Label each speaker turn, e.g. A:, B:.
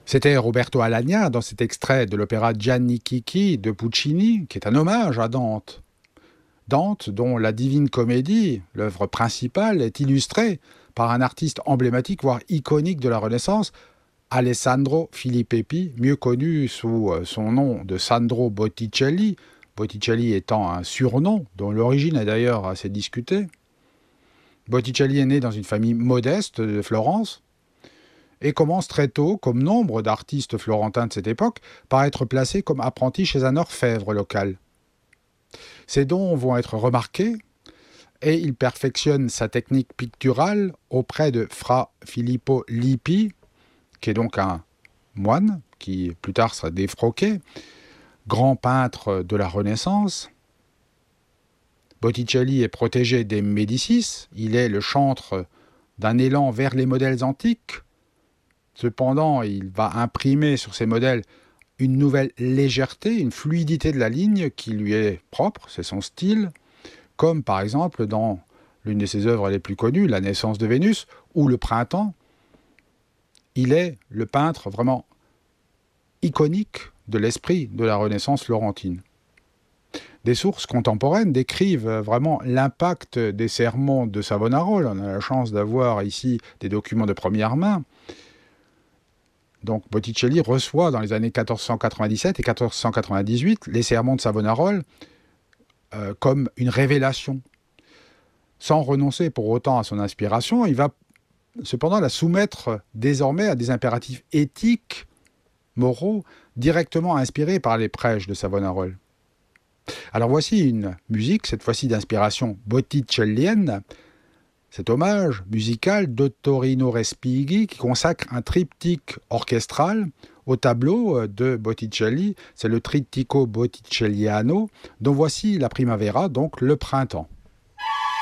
A: C'était Roberto Alagna dans cet extrait de l'opéra Gianni Chicchi de Puccini, qui est un hommage à Dante. Dante, dont la Divine Comédie, l'œuvre principale, est illustrée par un artiste emblématique, voire iconique de la Renaissance, Alessandro Filippeppi, mieux connu sous son nom de Sandro Botticelli, Botticelli étant un surnom dont l'origine est d'ailleurs assez discutée. Botticelli est né dans une famille modeste de Florence et commence très tôt, comme nombre d'artistes florentins de cette époque, par être placé comme apprenti chez un orfèvre local. Ses dons vont être remarqués et il perfectionne sa technique picturale auprès de Fra Filippo Lippi, qui est donc un moine, qui plus tard sera défroqué, grand peintre de la Renaissance. Botticelli est protégé des Médicis, il est le chantre d'un élan vers les modèles antiques. Cependant, il va imprimer sur ces modèles une nouvelle légèreté, une fluidité de la ligne qui lui est propre, c'est son style, comme par exemple dans l'une de ses œuvres les plus connues, La naissance de Vénus, ou Le printemps. Il est le peintre vraiment iconique de l'esprit de la Renaissance florentine. Des sources contemporaines décrivent vraiment l'impact des sermons de Savonarola. On a la chance d'avoir ici des documents de première main. Donc Botticelli reçoit dans les années 1497 et 1498 les sermons de Savonarola comme une révélation. Sans renoncer pour autant à son inspiration, il va cependant la soumettre désormais à des impératifs éthiques, moraux, directement inspirés par les prêches de Savonarola. Alors voici une musique, cette fois-ci d'inspiration botticellienne, cet hommage musical d'Ottorino Respighi qui consacre un triptyque orchestral au tableau de Botticelli, c'est le Trittico Botticelliano, dont voici la Primavera, donc le printemps.